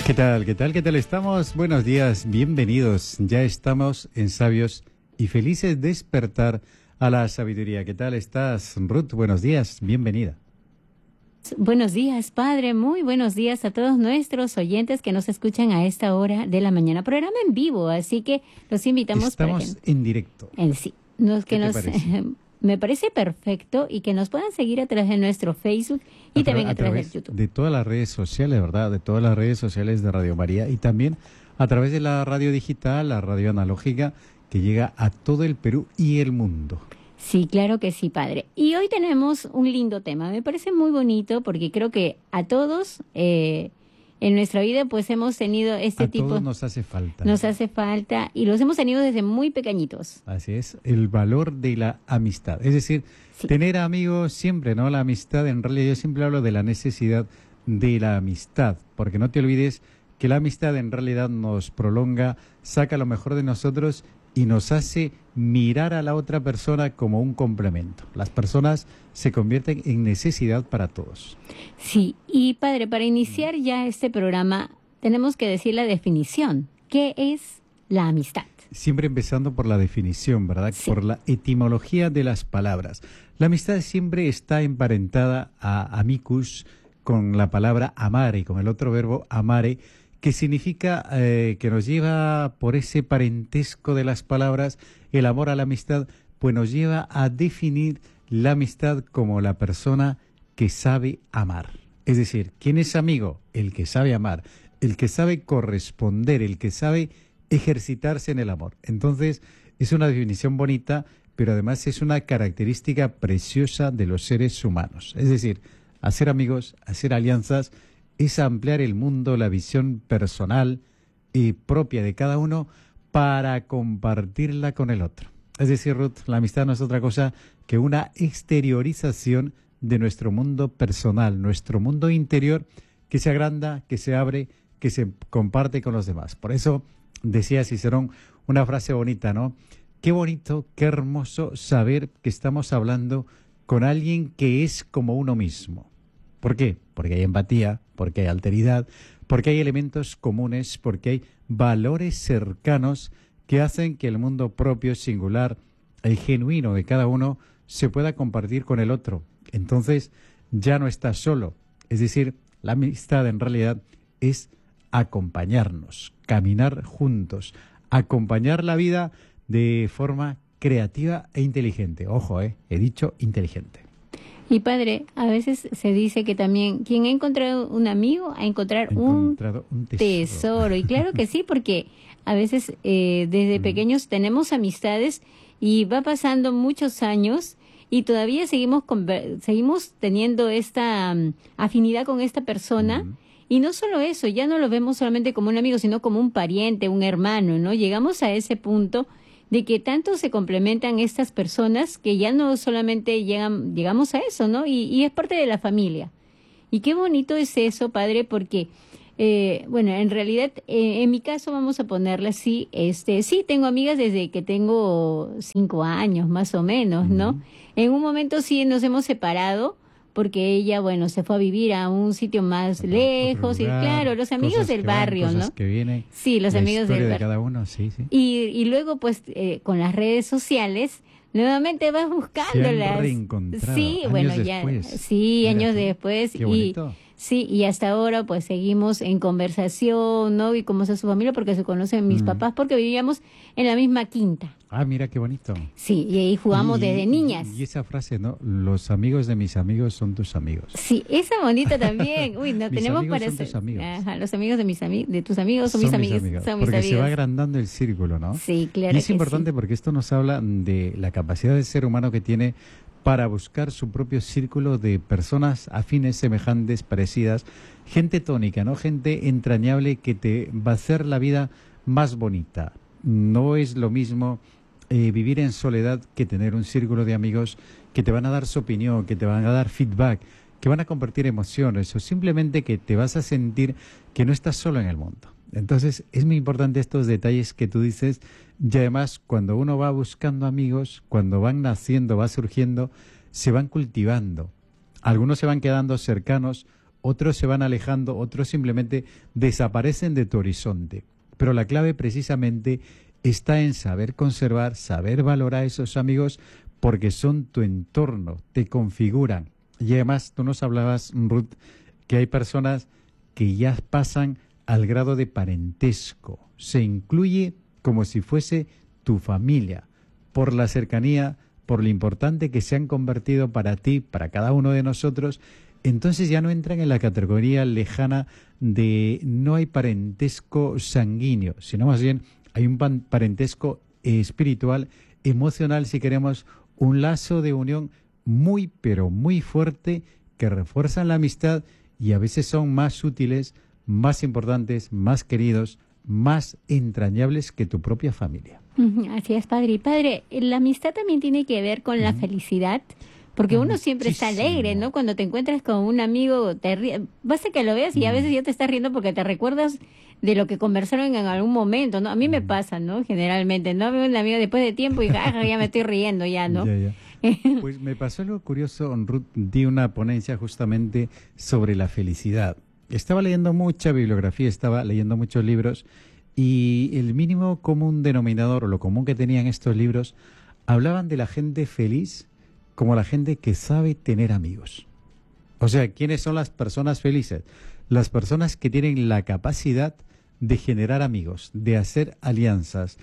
¿Qué tal? ¿Qué tal? ¿Qué tal estamos? Buenos días, bienvenidos. Ya estamos en Sabios y Felices Despertar a la Sabiduría. ¿Qué tal estás, Ruth? Buenos días, bienvenida. Buenos días, Padre. Muy buenos días a todos nuestros oyentes que nos escuchan a esta hora de la mañana. Programa en vivo, así que los invitamos Estamos para que en directo. sí, ¿Qué te parece? me parece perfecto y que nos puedan seguir a través de nuestro Facebook y también a través de YouTube. De todas las redes sociales, ¿verdad? De todas las redes sociales de Radio María y también a través de la radio digital, la radio analógica, que llega a todo el Perú y el mundo. Sí, claro que sí, Padre. Y hoy tenemos un lindo tema. Me parece muy bonito porque creo que a todos en nuestra vida pues hemos tenido este tipo. A todos nos hace falta. Nos hace falta y los hemos tenido desde muy pequeñitos. Así es, el valor de la amistad. Es decir, Sí. tener amigos siempre, ¿no? La amistad, en realidad yo siempre hablo de la necesidad de la amistad, porque no te olvides que la amistad en realidad nos prolonga, saca lo mejor de nosotros y nos hace mirar a la otra persona como un complemento. Las personas se convierten en necesidad para todos. Sí, y Padre, para iniciar ya este programa tenemos que decir la definición. ¿Qué es la amistad? Siempre empezando por la definición, ¿verdad? Sí. Por la etimología de las palabras. La amistad siempre está emparentada a amicus con la palabra amare, con el otro verbo amare, que significa que nos lleva por ese parentesco de las palabras, el amor a la amistad, pues nos lleva a definir la amistad como la persona que sabe amar. Es decir, ¿quién es amigo? El que sabe amar, el que sabe corresponder, el que sabe ejercitarse en el amor. Entonces, es una definición bonita, pero además es una característica preciosa de los seres humanos. Es decir, hacer amigos, hacer alianzas, es ampliar el mundo, la visión personal y propia de cada uno para compartirla con el otro. Es decir, Ruth, la amistad no es otra cosa que una exteriorización de nuestro mundo personal, nuestro mundo interior, que se agranda, que se abre, que se comparte con los demás. Por eso decía Cicerón una frase bonita, ¿no? Qué bonito, qué hermoso saber que estamos hablando con alguien que es como uno mismo. ¿Por qué? Porque hay empatía, porque hay alteridad, porque hay elementos comunes, porque hay valores cercanos que hacen que el mundo propio, singular, el genuino de cada uno se pueda compartir con el otro. Entonces ya no estás solo. Es decir, la amistad en realidad es acompañarnos, caminar juntos, acompañar la vida de forma creativa e inteligente. Ojo, he dicho inteligente. Y Padre, a veces se dice que también quien ha encontrado un amigo ha encontrado un tesoro. Y claro que sí, porque a veces desde pequeños tenemos amistades y va pasando muchos años y todavía seguimos teniendo esta afinidad con esta persona. Y no solo eso, ya no lo vemos solamente como un amigo, sino como un pariente, un hermano, ¿no? Llegamos a ese punto de que tanto se complementan estas personas que ya no solamente llegamos a eso, ¿no? Y es parte de la familia. Y qué bonito es eso, Padre, porque, bueno, en realidad, en mi caso vamos a ponerle así, sí, tengo amigas desde que tengo 5 años, más o menos, ¿no? En un momento sí nos hemos separado, porque ella, bueno, se fue a vivir a un sitio más lejos, otro lugar, y claro, los amigos del barrio, cosas ¿no? que vienen, Sí, los amigos del de barrio. cada uno, sí, sí. Y luego, pues, con las redes sociales, nuevamente vas buscándolas. Se han reencontrado, sí, años bueno, después. ya, sí, Mira años tú, después. qué bonito. Sí, y hasta ahora, pues, seguimos en conversación, ¿no? Y cómo es su familia, porque se conocen mis papás, porque vivíamos en la misma quinta. Ah, mira qué bonito. Sí, y ahí jugamos desde niñas. Y esa frase, ¿no? Los amigos de mis amigos son tus amigos. Sí, esa bonita también. Uy, no Mis tenemos amigos para son tus amigos. Ajá, los amigos de de tus amigos son mis amigos. Son mis porque se va amigos. agrandando el círculo, ¿no? Sí, claro. Y es que importante sí. porque esto nos habla de la capacidad del ser humano que tiene para buscar su propio círculo de personas afines, semejantes, parecidas, gente tónica, ¿no? Gente entrañable que te va a hacer la vida más bonita. No es lo mismo vivir en soledad que tener un círculo de amigos que te van a dar su opinión, que te van a dar feedback, que van a compartir emociones o simplemente que te vas a sentir que no estás solo en el mundo. Entonces es muy importante estos detalles que tú dices y además cuando uno va buscando amigos, cuando van naciendo, va surgiendo, se van cultivando. Algunos se van quedando cercanos, otros se van alejando, otros simplemente desaparecen de tu horizonte. Pero la clave precisamente está en saber conservar, saber valorar a esos amigos, porque son tu entorno, te configuran. Y además, tú nos hablabas, Ruth, que hay personas que ya pasan al grado de parentesco. Se incluye como si fuese tu familia, por la cercanía, por lo importante que se han convertido para ti, para cada uno de nosotros. Entonces ya no entran en la categoría lejana de no hay parentesco sanguíneo, sino más bien hay un parentesco espiritual, emocional, si queremos, un lazo de unión muy, pero muy fuerte que refuerzan la amistad y a veces son más útiles, más importantes, más queridos, más entrañables que tu propia familia. Así es, padre. Y padre, la amistad también tiene que ver con la felicidad, porque uno siempre está alegre, ¿no? Cuando te encuentras con un amigo, basta que lo veas y a veces ya te estás riendo porque te recuerdas de lo que conversaron en algún momento, ¿no? A mí me pasa, ¿no? Generalmente, ¿no? Veo un amigo después de tiempo y ya me estoy riendo ya, ¿no? Ya. Pues me pasó algo curioso, Ruth, di una ponencia justamente sobre la felicidad. Estaba leyendo mucha bibliografía, estaba leyendo muchos libros y el mínimo común denominador o lo común que tenían estos libros hablaban de la gente feliz como la gente que sabe tener amigos. O sea, ¿quiénes son las personas felices? Las personas que tienen la capacidad de generar amigos, de hacer alianzas,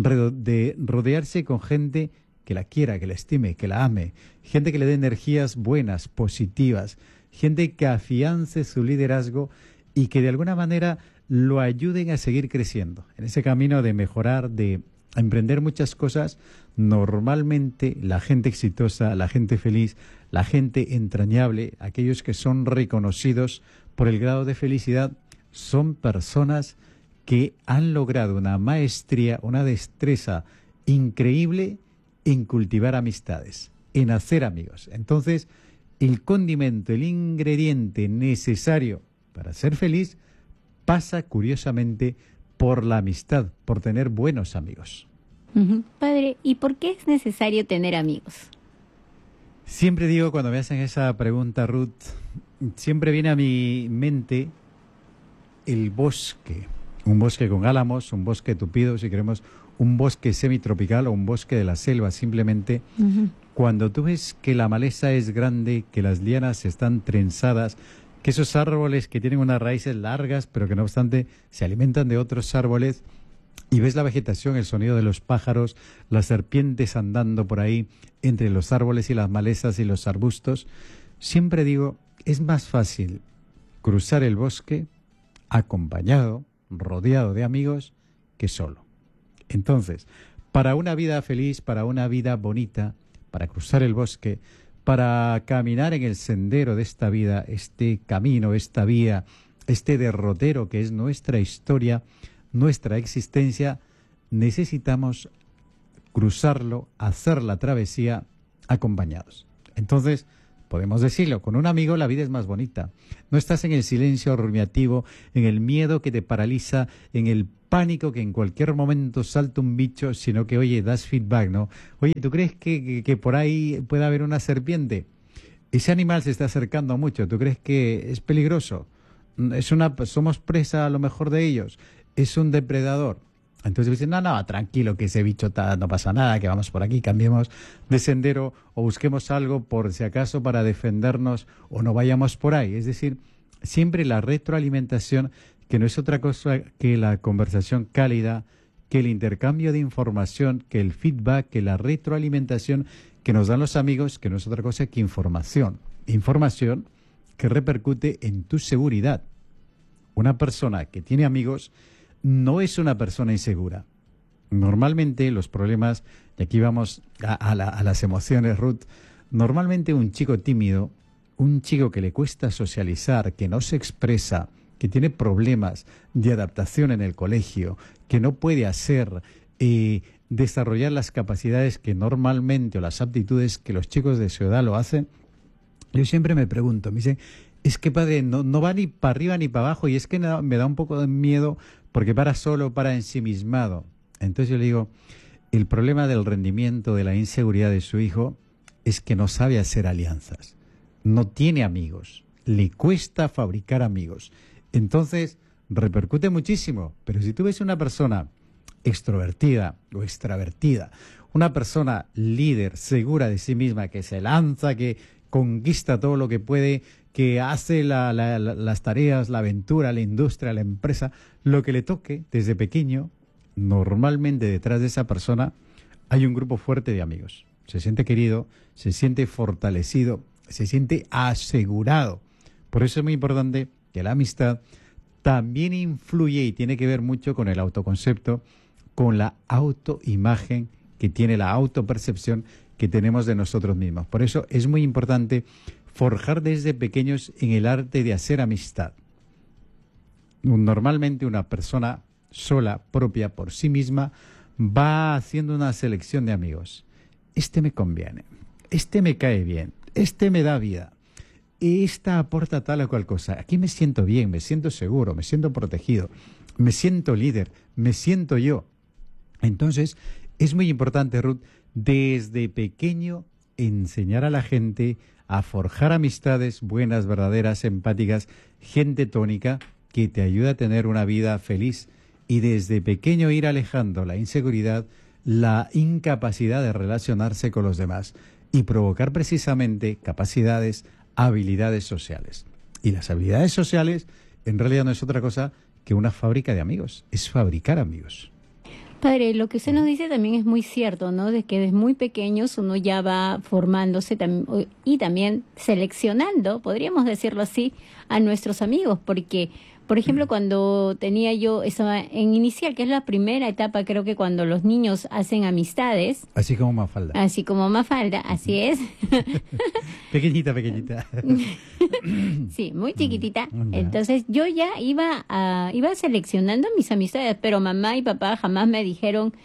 de rodearse con gente que la quiera, que la estime, que la ame, gente que le dé energías buenas, positivas, gente que afiance su liderazgo y que de alguna manera lo ayuden a seguir creciendo. En ese camino de mejorar, de emprender muchas cosas, normalmente la gente exitosa, la gente feliz, la gente entrañable, aquellos que son reconocidos por el grado de felicidad, son personas que han logrado una maestría, una destreza increíble en cultivar amistades, en hacer amigos. Entonces, el condimento, el ingrediente necesario para ser feliz pasa curiosamente por la amistad, por tener buenos amigos. Padre, ¿y por qué es necesario tener amigos? Siempre digo, cuando me hacen esa pregunta, Ruth, siempre viene a mi mente el bosque. Un bosque con álamos, un bosque tupido, si queremos, un bosque semitropical o un bosque de la selva. Simplemente, cuando tú ves que la maleza es grande, que las lianas están trenzadas, que esos árboles que tienen unas raíces largas, pero que no obstante se alimentan de otros árboles, y ves la vegetación, el sonido de los pájaros, las serpientes andando por ahí entre los árboles y las malezas y los arbustos, siempre digo, es más fácil cruzar el bosque acompañado, rodeado de amigos, que solo. Entonces, para una vida feliz, para una vida bonita, para cruzar el bosque, para caminar en el sendero de esta vida, este camino, esta vía, este derrotero que es nuestra historia, nuestra existencia, necesitamos cruzarlo, hacer la travesía acompañados. Entonces, podemos decirlo, con un amigo la vida es más bonita. No estás en el silencio rumiativo, en el miedo que te paraliza, en el pánico que en cualquier momento salta un bicho, sino que, oye, das feedback, ¿no? Oye, ¿tú crees que por ahí puede haber una serpiente? Ese animal se está acercando mucho, ¿tú crees que es peligroso? Somos presa a lo mejor de ellos, es un depredador. Entonces dicen, no, tranquilo, que ese bicho no pasa nada, que vamos por aquí, cambiemos de sendero o busquemos algo por si acaso para defendernos o no vayamos por ahí. Es decir, siempre la retroalimentación, que no es otra cosa que la conversación cálida, que el intercambio de información, que el feedback, que la retroalimentación que nos dan los amigos, que no es otra cosa que información. Información que repercute en tu seguridad. Una persona que tiene amigos no es una persona insegura. Normalmente los problemas, y aquí vamos a las emociones, Ruth, normalmente un chico tímido, un chico que le cuesta socializar, que no se expresa, que tiene problemas de adaptación en el colegio, que no puede desarrollar las capacidades que normalmente o las aptitudes que los chicos de su edad lo hacen, yo siempre me pregunto, me dicen, es que padre, no va ni para arriba ni para abajo y es que me da un poco de miedo porque para solo, para ensimismado. Entonces yo le digo, el problema del rendimiento, de la inseguridad de su hijo es que no sabe hacer alianzas, no tiene amigos. le cuesta fabricar amigos. Entonces, repercute muchísimo. Pero si tú ves una persona extrovertida o extravertida, una persona líder, segura de sí misma, que se lanza, que conquista todo lo que puede, que hace las tareas, la aventura, la industria, la empresa, lo que le toque desde pequeño, normalmente detrás de esa persona hay un grupo fuerte de amigos. Se siente querido, se siente fortalecido, se siente asegurado. Por eso es muy importante que la amistad también influye y tiene que ver mucho con el autoconcepto, con la autoimagen que tiene, la autopercepción que tenemos de nosotros mismos. Por eso es muy importante forjar desde pequeños en el arte de hacer amistad. Normalmente una persona sola, propia por sí misma, va haciendo una selección de amigos. Este me conviene, este me cae bien, este me da vida, esta aporta tal o cual cosa. Aquí me siento bien, me siento seguro, me siento protegido, me siento líder, me siento yo. Entonces, es muy importante, Ruth, desde pequeño enseñar a la gente a forjar amistades buenas, verdaderas, empáticas, gente tónica que te ayuda a tener una vida feliz y desde pequeño ir alejando la inseguridad, la incapacidad de relacionarse con los demás y provocar precisamente capacidades, habilidades sociales. Y las habilidades sociales en realidad no es otra cosa que una fábrica de amigos, es fabricar amigos. Padre, lo que usted nos dice también es muy cierto, ¿no? De que desde muy pequeños uno ya va formándose y también seleccionando, podríamos decirlo así, a nuestros amigos, porque, por ejemplo, cuando tenía yo, estaba en inicial, que es la primera etapa, creo que cuando los niños hacen amistades. Así como Mafalda. Así como Mafalda, así es. Pequeñita, pequeñita. Sí, muy chiquitita. Entonces yo ya iba seleccionando mis amistades, pero mamá y papá jamás me dijeron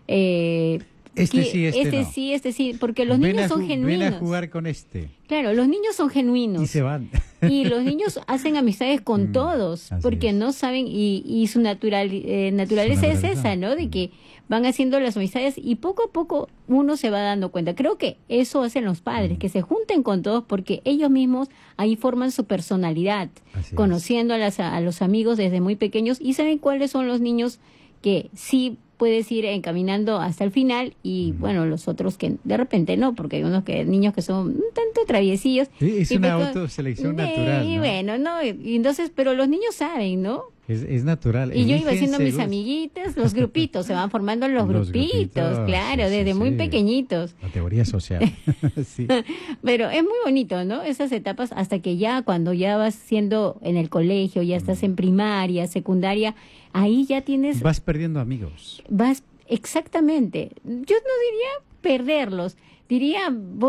este sí, porque los niños son genuinos. Ven a jugar con este. Claro, los niños son genuinos. Y se van. Y los niños hacen amistades con todos, porque no saben, y su naturaleza es esa, ¿no? De que van haciendo las amistades y poco a poco uno se va dando cuenta. Creo que eso hacen los padres, que se junten con todos porque ellos mismos ahí forman su personalidad, conociendo a los amigos desde muy pequeños y saben cuáles son los niños que sí puedes ir encaminando hasta el final y bueno, los otros que de repente no, porque hay unos niños que son un tanto traviesillos. Es una autoselección natural, ¿no? Y bueno, ¿no? Y entonces, pero los niños saben, ¿no? Es natural. Y yo iba haciendo mis amiguitas, los grupitos, se van formando los grupitos, claro, desde muy pequeñitos. Categoría social. Sí. Pero es muy bonito, ¿no? Esas etapas hasta que ya cuando ya vas siendo en el colegio, ya estás en primaria, secundaria, ahí ya tienes... Vas perdiendo amigos. Exactamente. Yo no diría perderlos, diría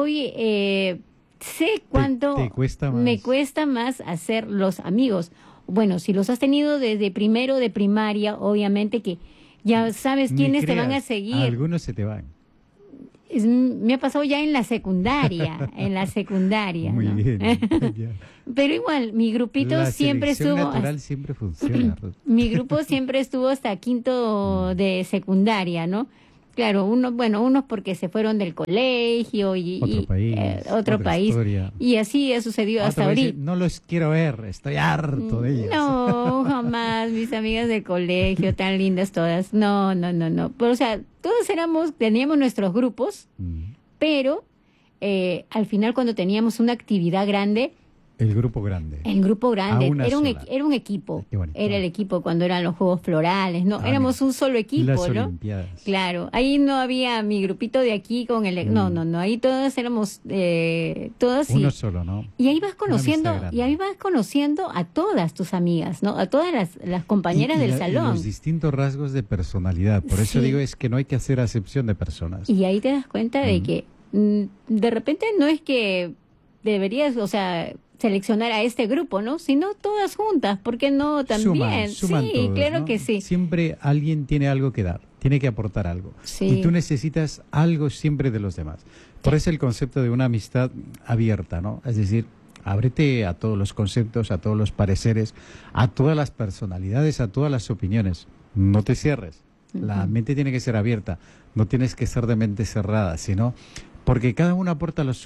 sé cuánto me cuesta más hacer los amigos. Bueno, si los has tenido desde primero de primaria, obviamente que ya sabes quiénes te van a seguir. Algunos se te van. Me ha pasado ya en la secundaria, Muy ¿no? bien. Pero igual, mi grupito siempre estuvo... natural siempre funciona. Mi grupo siempre estuvo hasta quinto de secundaria, ¿no? Claro, unos porque se fueron del colegio y otro país. Historia. Y así ha sucedido hasta ahorita. No los quiero ver, estoy harto de ellas. No, jamás, mis amigas del colegio, tan lindas todas. No. Pero, o sea, todos teníamos nuestros grupos, pero al final cuando teníamos una actividad grande... El grupo grande. Era un equipo. Era el equipo cuando eran los Juegos Florales, ¿no? Éramos un solo equipo, las ¿no? Olimpiadas. Claro, ahí no había mi grupito de aquí con el... No, ahí todas éramos... todas uno solo, ¿no? Y ahí vas conociendo a todas tus amigas, ¿no? A todas las compañeras del salón. Y los distintos rasgos de personalidad. Por eso digo, es que no hay que hacer acepción de personas. Y ahí te das cuenta de que de repente no es que deberías, o sea... seleccionar a este grupo, ¿no? Sino todas juntas, ¿por qué no también? Suman todos, claro, ¿no? Que sí. Siempre alguien tiene algo que dar, tiene que aportar algo. Sí. Y tú necesitas algo siempre de los demás. Por eso el concepto de una amistad abierta, ¿no? Es decir, ábrete a todos los conceptos, a todos los pareceres, a todas las personalidades, a todas las opiniones. No te cierres. La mente tiene que ser abierta. No tienes que ser de mente cerrada, sino porque cada uno aporta lo suyo.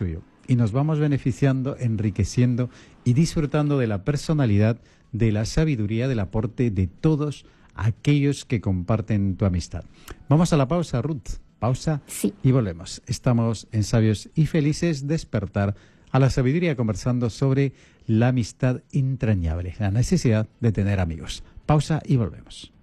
y nos vamos beneficiando, enriqueciendo y disfrutando de la personalidad, de la sabiduría, del aporte de todos aquellos que comparten tu amistad. Vamos a la pausa, Ruth. Pausa y volvemos. Estamos en Sabios y Felices, despertar a la sabiduría, conversando sobre la amistad entrañable, la necesidad de tener amigos. Pausa y volvemos.